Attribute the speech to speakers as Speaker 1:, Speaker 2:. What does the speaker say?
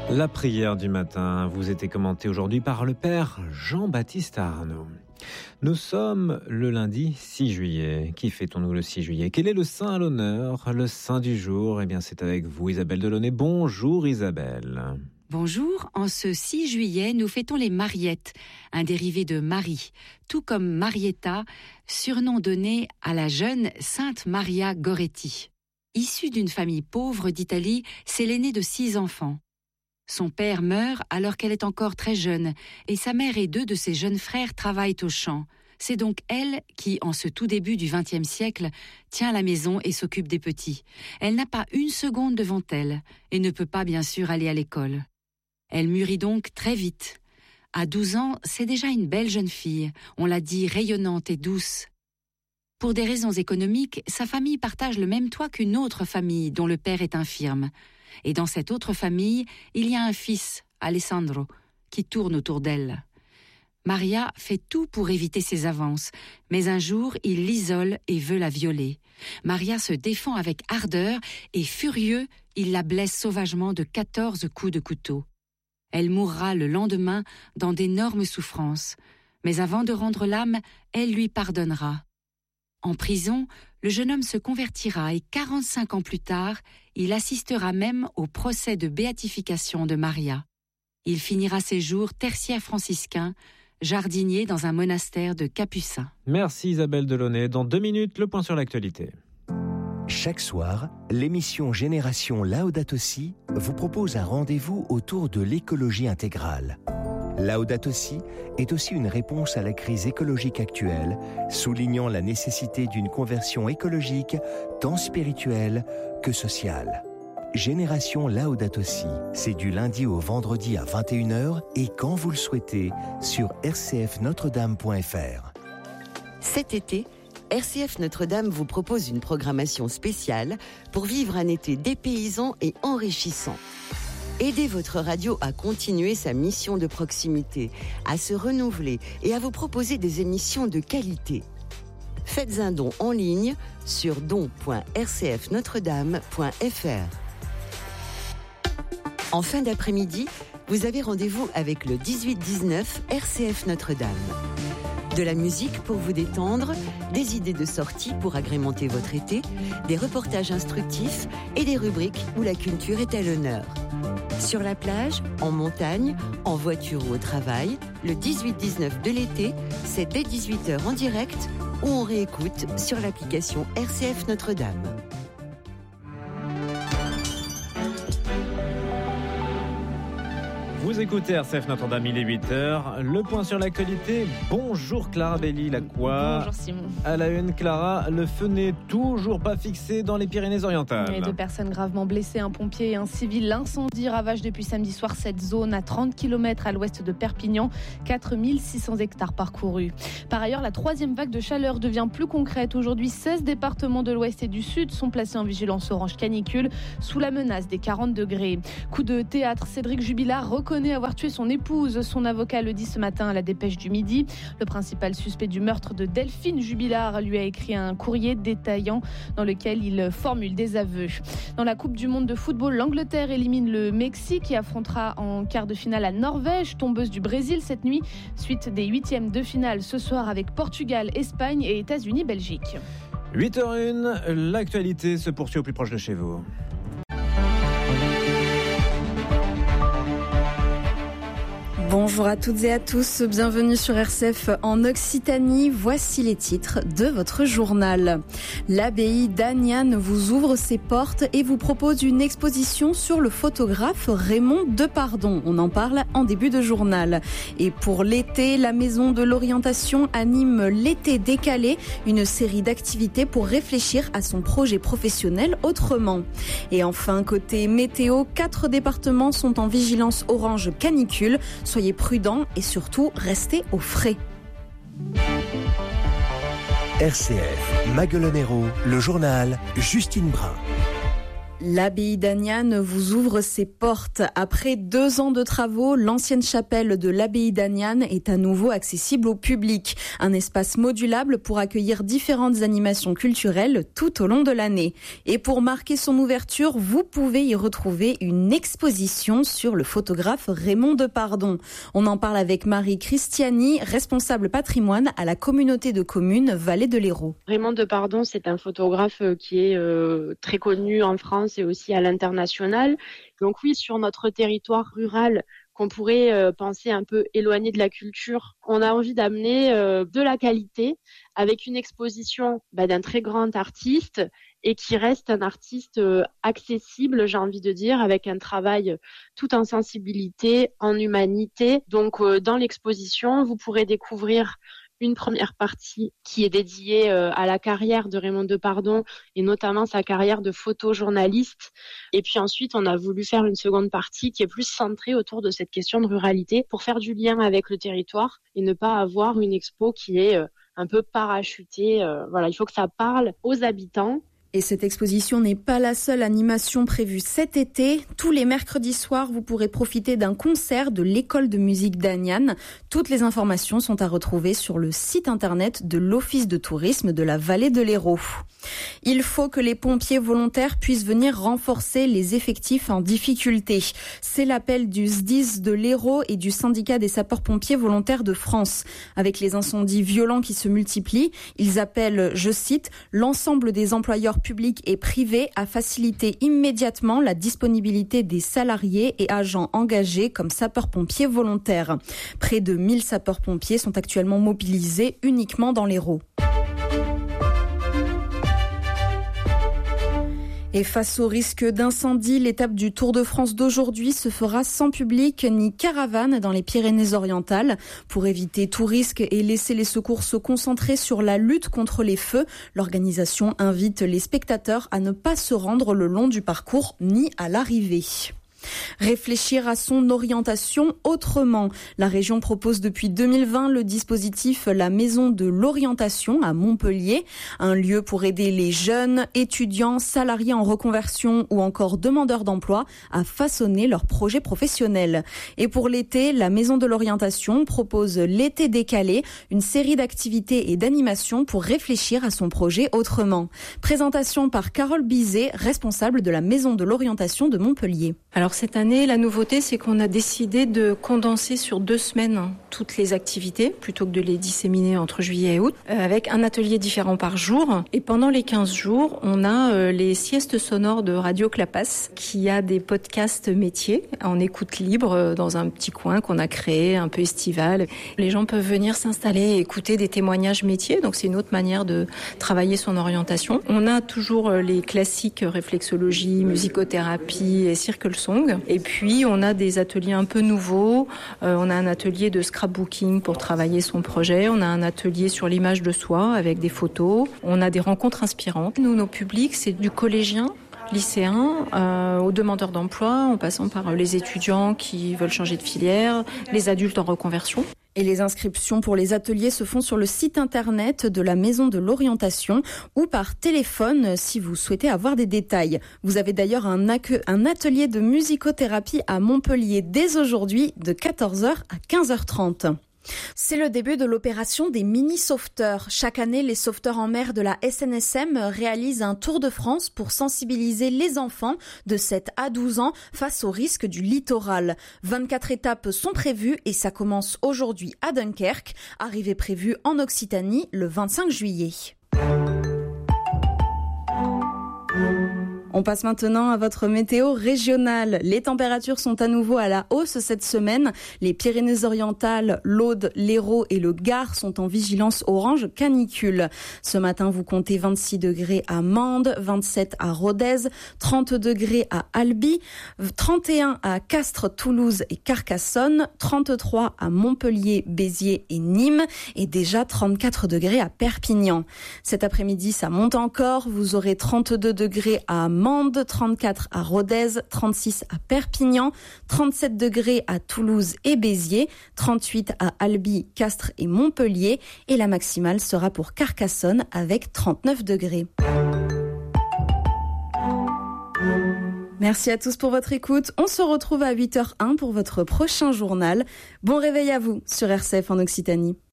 Speaker 1: La prière du matin vous était commentée aujourd'hui par le Père Jean-Baptiste Arnaud. Nous sommes le lundi 6 juillet. Qui fêtons-nous le 6 juillet? Quel est le saint à l'honneur? Le saint du jour? Eh bien, c'est avec vous, Isabelle Delaunay. Bonjour Isabelle.
Speaker 2: Bonjour, en ce 6 juillet, nous fêtons les Mariettes, un dérivé de Marie, tout comme Marietta, surnom donné à la jeune Sainte Maria Goretti. Issue d'une famille pauvre d'Italie, c'est l'aînée de 6 enfants. Son père meurt alors qu'elle est encore très jeune, et sa mère et 2 de ses jeunes frères travaillent au champ. C'est donc elle qui, en ce tout début du XXe siècle, tient la maison et s'occupe des petits. Elle n'a pas une seconde devant elle, et ne peut pas bien sûr aller à l'école. Elle mûrit donc très vite. À 12 ans, c'est déjà une belle jeune fille, on l'a dit rayonnante et douce. Pour des raisons économiques, sa famille partage le même toit qu'une autre famille dont le père est infirme. Et dans cette autre famille, il y a un fils, Alessandro, qui tourne autour d'elle. Maria fait tout pour éviter ses avances, mais un jour, il l'isole et veut la violer. Maria se défend avec ardeur et, furieux, il la blesse sauvagement de 14 coups de couteau. Elle mourra le lendemain dans d'énormes souffrances, mais avant de rendre l'âme, elle lui pardonnera. En prison, le jeune homme se convertira et 45 ans plus tard, il assistera même au procès de béatification de Maria. Il finira ses jours tertiaire franciscain, jardinier dans un monastère de Capucins.
Speaker 1: Merci Isabelle Delaunay. Dans 2 minutes, le point sur l'actualité.
Speaker 3: Chaque soir, l'émission Génération Laudato Si vous propose un rendez-vous autour de l'écologie intégrale. Laudato Si est aussi une réponse à la crise écologique actuelle, soulignant la nécessité d'une conversion écologique tant spirituelle que sociale. Génération Laudato Si, c'est du lundi au vendredi à 21h et quand vous le souhaitez sur rcfnotredame.fr.
Speaker 4: Cet été, RCF Notre-Dame vous propose une programmation spéciale pour vivre un été dépaysant et enrichissant. Aidez votre radio à continuer sa mission de proximité, à se renouveler et à vous proposer des émissions de qualité. Faites un don en ligne sur don.rcfnotredame.fr. En fin d'après-midi, vous avez rendez-vous avec le 18-19 RCF Notre-Dame. De la musique pour vous détendre, des idées de sortie pour agrémenter votre été, des reportages instructifs et des rubriques où la culture est à l'honneur. Sur la plage, en montagne, en voiture ou au travail, le 18-19 de l'été, c'est dès 18h en direct ou on réécoute sur l'application RCF Notre-Dame.
Speaker 1: Vous écoutez RCF Notre-Dame, il est 8h. Le point sur l'actualité. Bonjour Clara Belli-Lacroix.
Speaker 5: Bonjour Simon.
Speaker 1: À la une, Clara, le feu n'est toujours pas fixé dans les Pyrénées-Orientales.
Speaker 5: Et 2 personnes gravement blessées, un pompier et un civil. L'incendie ravage depuis samedi soir cette zone à 30 km à l'ouest de Perpignan. 4600 hectares parcourus. Par ailleurs, la 3e vague de chaleur devient plus concrète. Aujourd'hui, 16 départements de l'ouest et du sud sont placés en vigilance orange canicule sous la menace des 40 degrés. Coup de théâtre, Cédric Jubilard reconnaît avoir tué son épouse. Son avocat le dit ce matin à la Dépêche du Midi. Le principal suspect du meurtre de Delphine Jubilard lui a écrit un courrier détaillant dans lequel il formule des aveux. Dans la Coupe du Monde de football, l'Angleterre élimine le Mexique et affrontera en quart de finale la Norvège, tombeuse du Brésil cette nuit. Suite des 8e de finale ce soir avec Portugal, Espagne et États-Unis, Belgique.
Speaker 1: 8h01, l'actualité se poursuit au plus proche de chez vous.
Speaker 6: Bonjour à toutes et à tous, bienvenue sur RCF en Occitanie. Voici les titres de votre journal. L'abbaye d'Aniane vous ouvre ses portes et vous propose une exposition sur le photographe Raymond Depardon. On en parle en début de journal. Et pour l'été, la Maison de l'Orientation anime l'été décalé, une série d'activités pour réfléchir à son projet professionnel autrement. Et enfin, côté météo, 4 départements sont en vigilance orange canicule. Soyez prudents et surtout restez au frais.
Speaker 3: RCF, Maguelonero, le journal, Justine Brun.
Speaker 6: L'abbaye d'Aniane vous ouvre ses portes. Après 2 ans de travaux, l'ancienne chapelle de l'abbaye d'Aniane est à nouveau accessible au public. Un espace modulable pour accueillir différentes animations culturelles tout au long de l'année. Et pour marquer son ouverture, vous pouvez y retrouver une exposition sur le photographe Raymond Depardon. On en parle avec Marie Cristiani, responsable patrimoine à la communauté de communes Vallée de l'Hérault.
Speaker 7: Raymond Depardon, c'est un photographe qui est très connu en France et aussi à l'international. Donc oui, sur notre territoire rural qu'on pourrait penser un peu éloigné de la culture, on a envie d'amener de la qualité avec une exposition d'un très grand artiste et qui reste un artiste accessible, j'ai envie de dire, avec un travail tout en sensibilité, en humanité. Donc dans l'exposition, vous pourrez découvrir une première partie qui est dédiée à la carrière de Raymond Depardon et notamment sa carrière de photojournaliste. Et puis ensuite, on a voulu faire une seconde partie qui est plus centrée autour de cette question de ruralité pour faire du lien avec le territoire et ne pas avoir une expo qui est un peu parachutée. Il faut que ça parle aux habitants.
Speaker 6: Et cette exposition n'est pas la seule animation prévue cet été. Tous les mercredis soirs, vous pourrez profiter d'un concert de l'école de musique d'Aniane. Toutes les informations sont à retrouver sur le site internet de l'Office de tourisme de la Vallée de l'Hérault. Il faut que les pompiers volontaires puissent venir renforcer les effectifs en difficulté. C'est l'appel du SDIS de l'Hérault et du syndicat des sapeurs-pompiers volontaires de France. Avec les incendies violents qui se multiplient, ils appellent, je cite, l'ensemble des employeurs publics et privés à faciliter immédiatement la disponibilité des salariés et agents engagés comme sapeurs-pompiers volontaires. Près de 1000 sapeurs-pompiers sont actuellement mobilisés uniquement dans l'Hérault. Et face au risque d'incendie, l'étape du Tour de France d'aujourd'hui se fera sans public ni caravane dans les Pyrénées-Orientales. Pour éviter tout risque et laisser les secours se concentrer sur la lutte contre les feux, l'organisation invite les spectateurs à ne pas se rendre le long du parcours ni à l'arrivée. Réfléchir à son orientation autrement. La région propose depuis 2020 le dispositif La Maison de l'Orientation à Montpellier, un lieu pour aider les jeunes, étudiants, salariés en reconversion ou encore demandeurs d'emploi à façonner leur projet professionnel. Et pour l'été, La Maison de l'Orientation propose l'été décalé, une série d'activités et d'animations pour réfléchir à son projet autrement. Présentation par Carole Bizet, responsable de La Maison de l'Orientation de Montpellier.
Speaker 8: Alors cette année, la nouveauté, c'est qu'on a décidé de condenser sur 2 semaines toutes les activités, plutôt que de les disséminer entre juillet et août, avec un atelier différent par jour. Et pendant les 15 jours, on a les siestes sonores de Radio Clapas, qui a des podcasts métiers en écoute libre dans un petit coin qu'on a créé, un peu estival. Les gens peuvent venir s'installer et écouter des témoignages métiers, donc c'est une autre manière de travailler son orientation. On a toujours les classiques réflexologie, musicothérapie et circle song. Et puis, on a des ateliers un peu nouveaux. On a un atelier de scrapbooking pour travailler son projet. On a un atelier sur l'image de soi avec des photos. On a des rencontres inspirantes. Nous, nos publics, c'est du collégien, lycéens, aux demandeurs d'emploi, en passant par les étudiants qui veulent changer de filière, les adultes en reconversion.
Speaker 6: Et les inscriptions pour les ateliers se font sur le site internet de la Maison de l'Orientation ou par téléphone si vous souhaitez avoir des détails. Vous avez d'ailleurs un atelier de musicothérapie à Montpellier dès aujourd'hui de 14h à 15h30. C'est le début de l'opération des mini-sauveteurs. Chaque année, les sauveteurs en mer de la SNSM réalisent un tour de France pour sensibiliser les enfants de 7 à 12 ans face aux risques du littoral. 24 étapes sont prévues et ça commence aujourd'hui à Dunkerque, arrivée prévue en Occitanie le 25 juillet. On passe maintenant à votre météo régionale. Les températures sont à nouveau à la hausse cette semaine. Les Pyrénées-Orientales, l'Aude, l'Hérault et le Gard sont en vigilance orange canicule. Ce matin, vous comptez 26 degrés à Mende, 27 à Rodez, 30 degrés à Albi, 31 à Castres, Toulouse et Carcassonne, 33 à Montpellier, Béziers et Nîmes et déjà 34 degrés à Perpignan. Cet après-midi, ça monte encore. Vous aurez 32 degrés à Mende, 34 à Rodez, 36 à Perpignan, 37 degrés à Toulouse et Béziers, 38 à Albi, Castres et Montpellier et la maximale sera pour Carcassonne avec 39 degrés. Merci à tous pour votre écoute. On se retrouve à 8h01 pour votre prochain journal. Bon réveil à vous sur RCF en Occitanie.